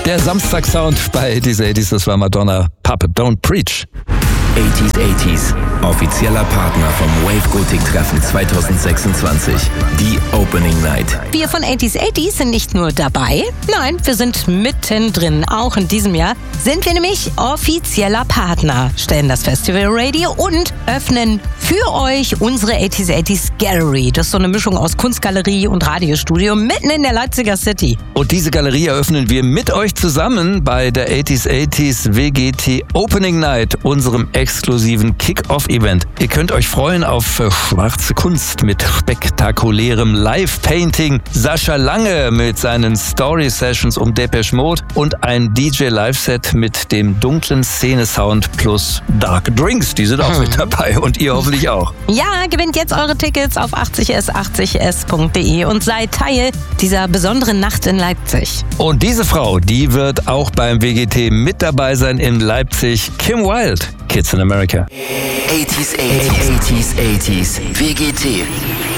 Der Samstagsound bei 80s, das war Madonna. Papa, don't preach. 80s, offizieller Partner vom Wave Gothic Treffen 2026, die Opening Night. Wir von 80s sind nicht nur dabei, nein, wir sind mittendrin. Auch in diesem Jahr sind wir nämlich offizieller Partner, stellen das Festival Radio und öffnen für euch unsere 80s Gallery. Das ist so eine Mischung aus Kunstgalerie und Radiostudio mitten in der Leipziger City. Und diese Galerie eröffnen wir mit euch zusammen bei der 80s WGT Opening Night, unserem exklusiven Kick-Off-Event. Ihr könnt euch freuen auf schwarze Kunst mit spektakulärem Live-Painting, Sascha Lange mit seinen Story-Sessions um Depeche Mode und ein DJ-Live-Set mit dem dunklen Szene-Sound plus Dark Drinks. Die sind auch mit dabei und ihr hoffentlich auch. Ja, gewinnt jetzt eure Tickets auf 80s80s.de und seid Teil dieser besonderen Nacht in Leipzig. Und diese Frau, die wird auch beim WGT mit dabei sein in Leipzig. Kim Wilde, Kids in America. 80s, WGT.